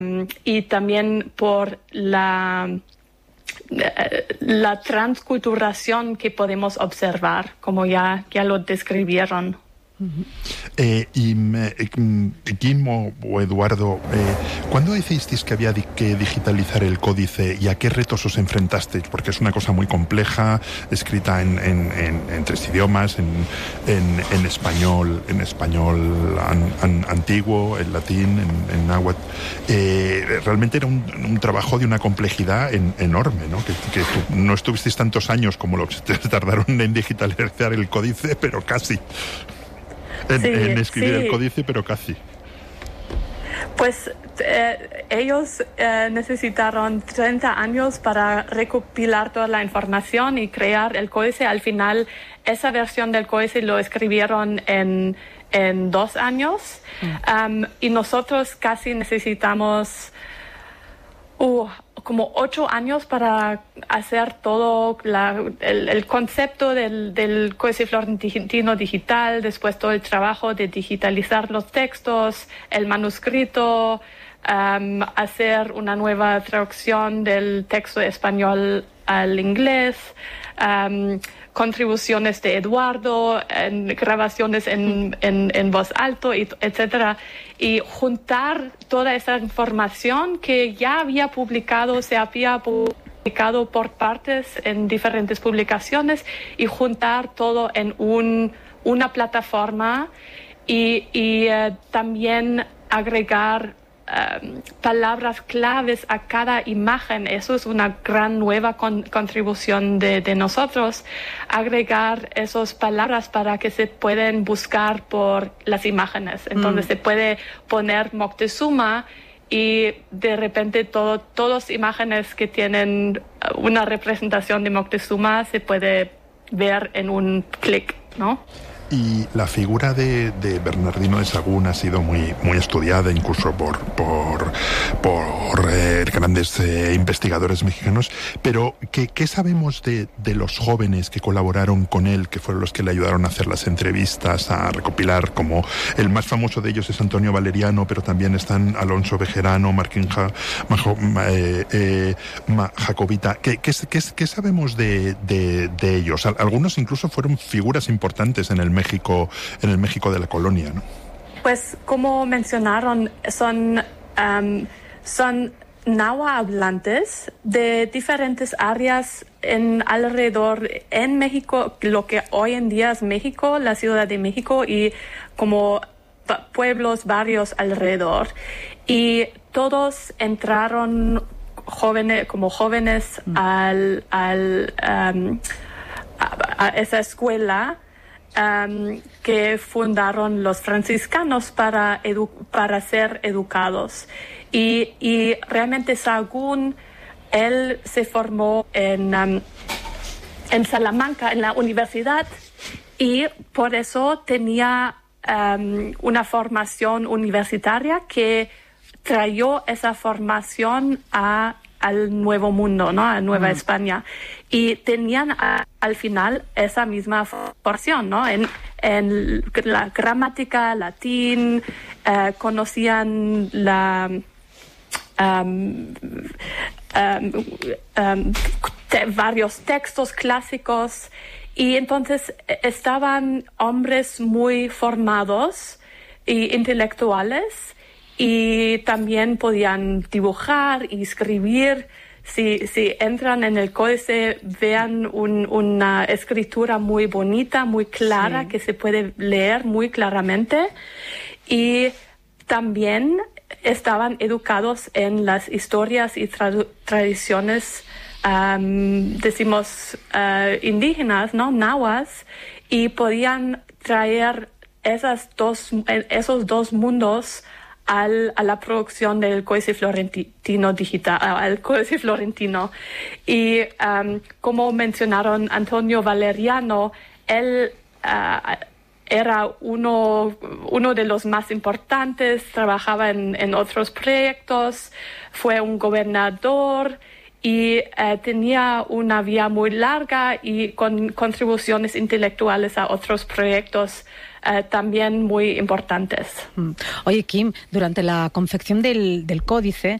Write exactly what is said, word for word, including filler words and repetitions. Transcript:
y también por la, la transculturación que podemos observar, como ya, ya lo describieron. Eh, y Guillermo o Eduardo, eh, ¿cuándo decidisteis que había di que digitalizar el códice y a qué retos os enfrentasteis? Porque es una cosa muy compleja, escrita en, en, en, en tres idiomas, en, en, en español, en español an, an, antiguo, en latín, en, en náhuatl. Eh, realmente era un, un trabajo de una complejidad en, enorme, ¿no? Que, que tú, no estuvisteis tantos años como lo que tardaron en digitalizar el códice, pero casi. En, sí, en escribir sí. el códice, pero casi. Pues eh, ellos eh, necesitaron treinta años para recopilar toda la información y crear el códice. Al final, esa versión del códice lo escribieron en, en dos años. Mm. Um, y nosotros casi necesitamos uh, como ocho años para hacer todo la, el, el concepto del, del códice florentino digital, después todo el trabajo de digitalizar los textos, el manuscrito, um, hacer una nueva traducción del texto español al inglés, um, contribuciones de Eduardo, en grabaciones en, en, en voz alto, y, etcétera, y juntar toda esa información que ya había publicado, se había publicado por partes en diferentes publicaciones, y juntar todo en un, una plataforma y, y uh, también agregar Um, palabras claves a cada imagen. Eso es una gran nueva con, contribución de, de nosotros, agregar esas palabras para que se pueden buscar por las imágenes. Entonces mm. se puede poner Moctezuma y de repente todo, todas imágenes que tienen una representación de Moctezuma se puede ver en un clic, ¿no? Y la figura de, de Bernardino de Sahagún ha sido muy, muy estudiada, incluso por, por, por eh, grandes eh, investigadores mexicanos. Pero, ¿qué, qué sabemos de, de los jóvenes que colaboraron con él, que fueron los que le ayudaron a hacer las entrevistas, a recopilar? Como el más famoso de ellos es Antonio Valeriano, pero también están Alonso Bejerano, Martín ja, Majo, eh, eh, Ma, Jacobita. ¿Qué, qué, qué, qué sabemos de, de, de ellos? Algunos incluso fueron figuras importantes en el México, en el México de la colonia, ¿no? Pues como mencionaron, son, um, son náhuatl hablantes de diferentes áreas en alrededor en México, lo que hoy en día es México, la Ciudad de México, y como pueblos, barrios alrededor. Y todos entraron jóvenes, como jóvenes mm. al, al, um, a, a esa escuela Um, que fundaron los franciscanos para, edu para ser educados. Y, y realmente Sahagún, él se formó en, um, en Salamanca, en la universidad, y por eso tenía um, una formación universitaria que trayó esa formación a al Nuevo Mundo, ¿no? A Nueva mm. España. Y tenían a, al final esa misma porción, ¿no? En, en la gramática, latín, eh, conocían la um, um, um, te, varios textos clásicos, y entonces estaban hombres muy formados y intelectuales, y también podían dibujar y escribir. Si, si entran en el códice, vean un, una escritura muy bonita, muy clara, sí, que se puede leer muy claramente. Y también estaban educados en las historias y tra tradiciones, um, decimos, uh, indígenas, ¿no? Nahuas, y podían traer esas dos, esos dos mundos Al, a la producción del códice florentino digital, al códice florentino. Y um, como mencionaron Antonio Valeriano, él uh, era uno, uno de los más importantes, trabajaba en, en otros proyectos, fue un gobernador y uh, tenía una vía muy larga y con contribuciones intelectuales a otros proyectos uh, también muy importantes. Oye, Kim, durante la confección del, del códice